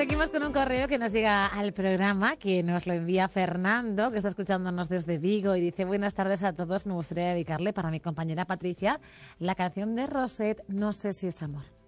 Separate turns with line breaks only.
Seguimos con un correo que nos llega al programa, que nos lo envía Fernando, que está escuchándonos desde Vigo, y dice: buenas tardes a todos, me gustaría dedicarle para mi compañera Patricia la canción de Rosette, No sé si es amor.